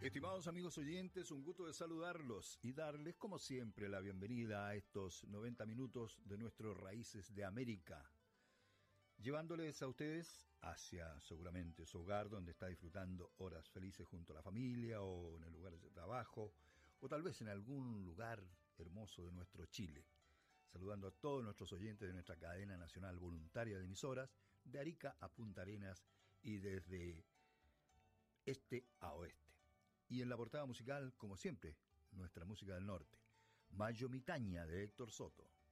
Estimados amigos oyentes, un gusto de saludarlos y darles, como siempre, la bienvenida a estos 90 minutos de nuestros Raíces de América, llevándoles a ustedes hacia seguramente su hogar, donde está disfrutando horas felices junto a la familia o en el lugar de trabajo, o tal vez en algún lugar hermoso de nuestro Chile. Saludando a todos nuestros oyentes de nuestra cadena nacional voluntaria de emisoras, de Arica a Punta Arenas y desde este a oeste. Y en la portada musical, como siempre, nuestra música del norte, Mayo Mitaña de Héctor Soto.